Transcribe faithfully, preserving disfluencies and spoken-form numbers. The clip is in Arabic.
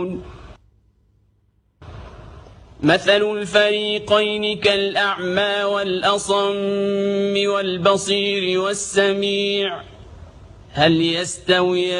مثل الفريقين كالأعمى والأصم والبصير والسميع هل يستويان